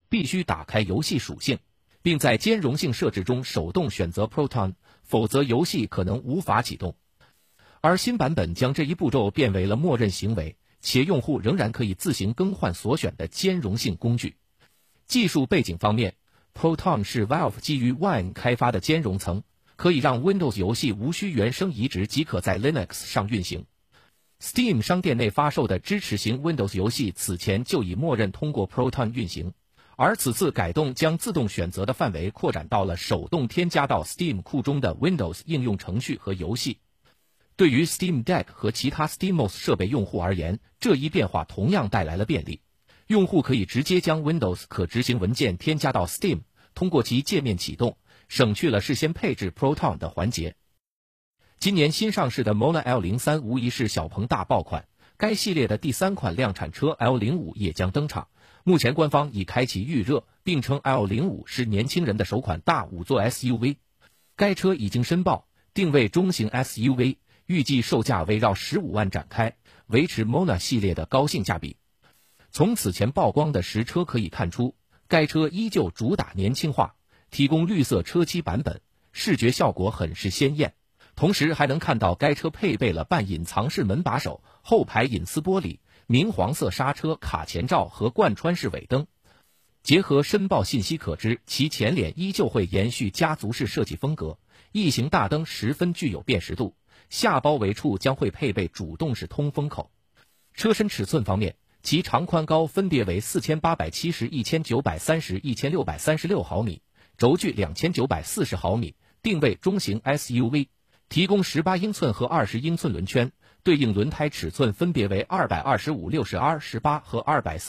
必须打开游戏属性，并在兼容性设置中手动选择 Proton， 否则游戏可能无法启动。而新版本将这一步骤变为了默认行为，且用户仍然可以自行更换所选的兼容性工具。技术背景方面， Proton 是 Valve 基于 Wine 开发的兼容层，可以让 Windows 游戏无需原生移植即可在 Linux 上运行。Steam 商店内发售的支持型 Windows 游戏此前就已默认通过 Proton 运行，而此次改动将自动选择的范围扩展到了手动添加到 Steam 库中的 Windows 应用程序和游戏。对于 Steam Deck 和其他 SteamOS 设备用户而言，这一变化同样带来了便利。用户可以直接将 Windows 可执行文件添加到 Steam， 通过其界面启动，省去了事先配置 Proton 的环节。今年新上市的 Mona L03 无疑是小鹏大爆款，该系列的第3款量产车 L05 也将登场。目前官方已开启预热，并称 L05 是年轻人的首款大5座 SUV。该车已经申报，定位中型 SUV， 预计售价围绕15万展开，维持 Mona 系列的高性价比。从此前曝光的实车可以看出，该车依旧主打年轻化，提供绿色车漆版本，视觉效果很是鲜艳。同时还能看到该车配备了半隐藏式门把手、后排隐私玻璃、明黄色刹车卡钳罩和贯穿式尾灯。结合申报信息可知，其前脸依旧会延续家族式设计风格，异形大灯十分具有辨识度，下包围处将会配备主动式通风口。车身尺寸方面，其长宽高分别为4870、1930、1636毫米，轴距2940毫米，定位中型 SUV， 提供18英寸和20英寸轮圈，对应轮胎尺寸分别为225、60R 18和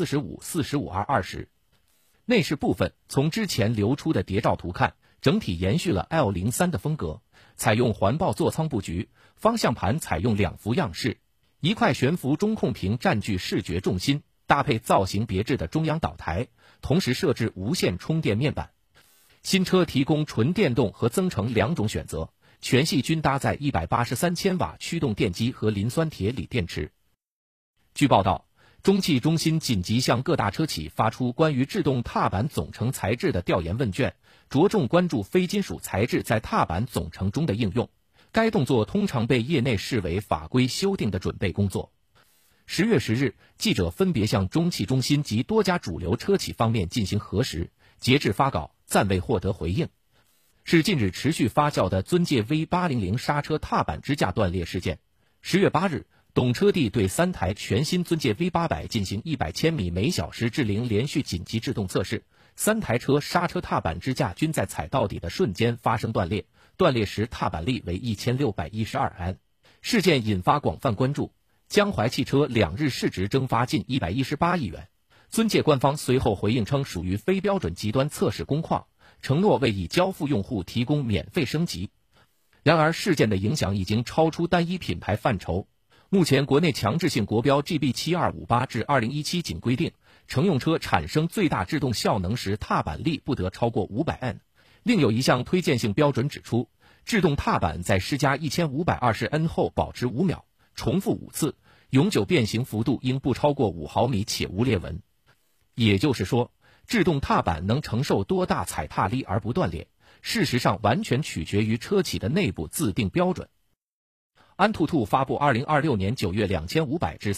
245、45R 20。内饰部分，从之前流出的谍照图看，整体延续了 L03 的风格，采用环抱座舱布局，方向盘采用2幅样式，一块悬浮中控屏占据视觉重心，搭配造型别致的中央岛台，同时设置无线充电面板。新车提供纯电动和增程2种选择，全系均搭载183千瓦驱动电机和磷酸铁锂电池。据报道，中汽中心紧急向各大车企发出关于制动踏板总成材质的调研问卷，着重关注非金属材质在踏板总成中的应用。该动作通常被业内视为法规修订的准备工作。10月10日，记者分别向中汽中心及多家主流车企方面进行核实，截至发稿暂未获得回应。是近日持续发酵的尊界 V800 刹车踏板支架断裂事件。10月8日，懂车帝对3台全新尊界 V800 进行100千米每小时至0连续紧急制动测试，3台车刹车踏板支架均在踩到底的瞬间发生断裂，断裂时踏板力为1612安。事件引发广泛关注，江淮汽车2日市值蒸发近118亿元。尊界官方随后回应称属于非标准极端测试工况，承诺为已交付用户提供免费升级。然而事件的影响已经超出单一品牌范畴。目前国内强制性国标 GB7258 至2017仅规定，乘用车产生最大制动效能时踏板力不得超过500安。另有一项推荐性标准指出，制动踏板在施加1520安后保持5秒，重复5次，永久变形幅度应不超过5毫米且无裂纹。也就是说，制动踏板能承受多大踩踏力而不断裂，事实上完全取决于车企的内部自定标准。安兔兔发布2026年9月2500至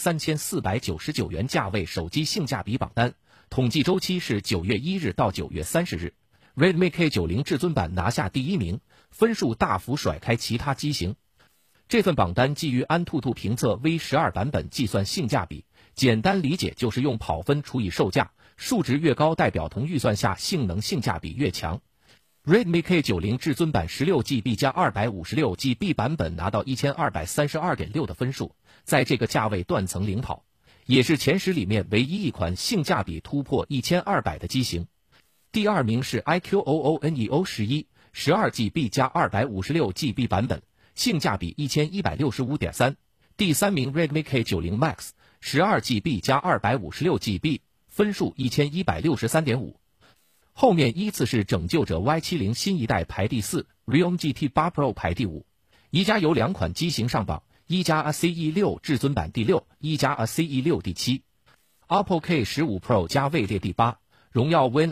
3499元价位手机性价比榜单，统计周期是9月1日到9月30日。Redmi K90 至尊版拿下第1名，分数大幅甩开其他机型。这份榜单基于安兔兔评测 V12 版本计算性价比，简单理解就是用跑分除以售价，数值越高代表同预算下性能性价比越强。Redmi K90 至尊版 16GB 加 256GB 版本拿到 1232.6 的分数，在这个价位断层领跑，也是前10里面唯一一款性价比突破1200的机型。第2名是 iQOO Neo11 12GB 加 256GB 版本，性价比 1165.3。第3名 Redmi K90 Max 12GB 加 256GB， 分数 1163.5。后面依次是拯救者 Y70 新一代排第4， Realme GT8 Pro 排第5。宜家有2款机型上榜，一加 CE6 至尊版第6，一加 CE6 第7。Oppo K15 Pro 加位列第8，荣耀 Win